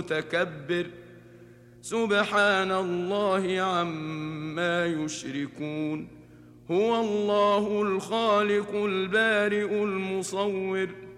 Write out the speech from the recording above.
متكبر سبحان الله عما يشركون. هو الله الخالق البارئ المصور